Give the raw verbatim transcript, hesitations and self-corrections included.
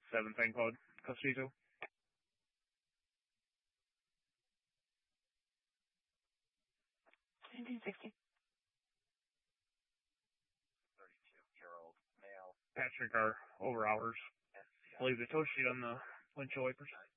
seven thing called Costito. nineteen sixty. thirty-two-year-old male. Patrick are over hours. Leave the tow sheet on the windshield wipers.